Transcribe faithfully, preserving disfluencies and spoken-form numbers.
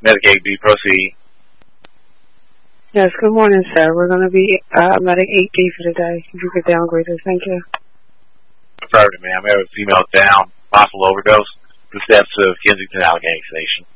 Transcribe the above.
Medicaid B, proceed. Yes, good morning, sir. We're going to be uh, Medic eight B for today. If you could downgrade us, thank you. Affirmative, ma'am. I have a female down, possible overdose. The steps of Kensington Allegheny Station.